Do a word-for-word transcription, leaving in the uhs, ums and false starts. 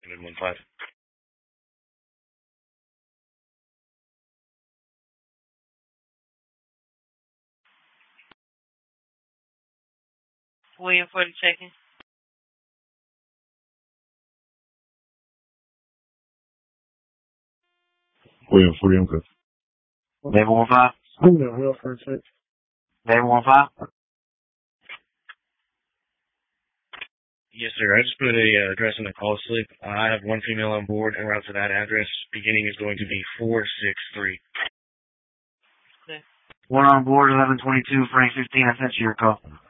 Mid one five. William forty checking. William forty, I'm good. Naval one five. I'm down here for a sec. Naval one five. Yes, sir. I just put a uh, address in the call slip. Uh, I have one female on board en route to that address. Beginning is going to be four six three. Okay. One on board, eleven twenty-two, Frank fifteen. I sent you your call.